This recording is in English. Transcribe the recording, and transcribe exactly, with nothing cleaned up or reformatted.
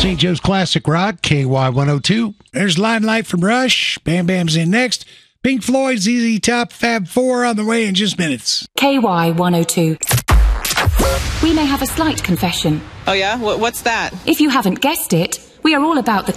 Saint Joe's Classic Rock, K Y one oh two. There's Limelight from Rush. Bam Bam's in next. Pink Floyd, Z Z Top, Fab Four on the way in just minutes. K Y one oh two. We may have a slight confession. Oh, yeah? Wh- What's that? If you haven't guessed it, we are all about the